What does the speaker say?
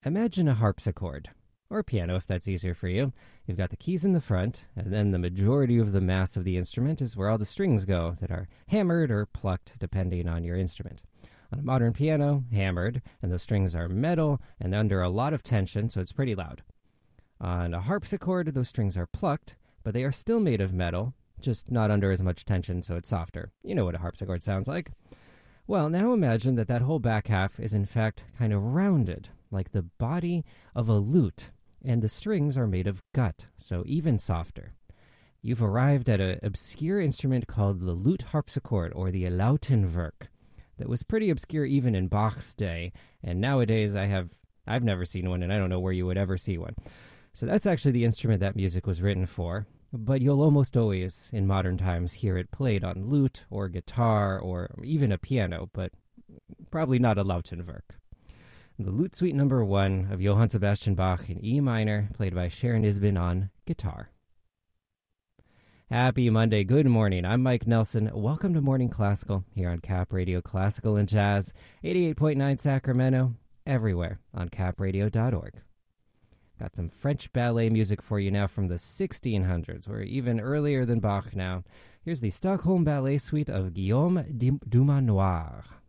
Imagine a harpsichord, or a piano if that's easier for you. You've got the keys in the front, and then the majority of the mass of the instrument is where all the strings go that are hammered or plucked depending on your instrument. On a modern piano, hammered, and those strings are metal and under a lot of tension, so it's pretty loud. On a harpsichord, those strings are plucked, but they are still made of metal, just not under as much tension, so it's softer. You know what a harpsichord sounds like. Well, now imagine that whole back half is in fact kind of rounded, like the body of a lute, and the strings are made of gut, so even softer. You've arrived at an obscure instrument called the lute harpsichord, or the Lautenwerk, that was pretty obscure even in Bach's day, and nowadays I've never seen one, and I don't know where you would ever see one. So that's actually the instrument that music was written for, but you'll almost always, in modern times, hear it played on lute or guitar or even a piano, but probably not a Lautenwerk. The Lute Suite No. 1 of Johann Sebastian Bach in E minor, played by Sharon Isbin on guitar. Happy Monday, good morning. I'm Mike Nelson. Welcome to Morning Classical here on Cap Radio Classical and Jazz, 88.9 Sacramento, everywhere on capradio.org. Got some French ballet music for you now from the 1600s. We're even earlier than Bach now. Here's the Stockholm Ballet Suite of Guillaume Dumanoir.